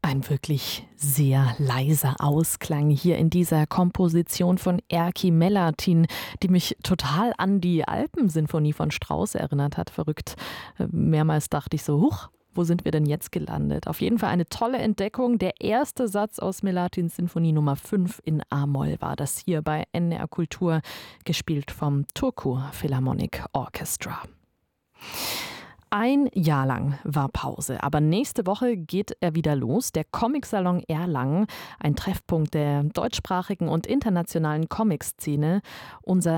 Ein wirklich sehr leiser Ausklang hier in dieser Komposition von Erkki Melatin, die mich total an die Alpensinfonie von Strauss erinnert hat. Verrückt. Mehrmals dachte ich so, huch, wo sind wir denn jetzt gelandet? Auf jeden Fall eine tolle Entdeckung. Der erste Satz aus Melatins Sinfonie Nummer 5 in A-Moll war das hier bei NDR Kultur, gespielt vom Turku Philharmonic Orchestra. Ein Jahr lang war Pause, aber nächste Woche geht er wieder los. Der Comic-Salon Erlangen, ein Treffpunkt der deutschsprachigen und internationalen Comic-Szene. Unser